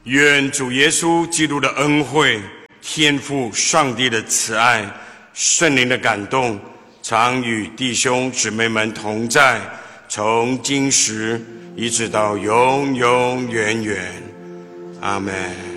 愿主耶稣基督的恩惠、天父上帝的慈爱、圣灵的感动，常与弟兄姊妹们同在，从今时一直到永永远远。阿们。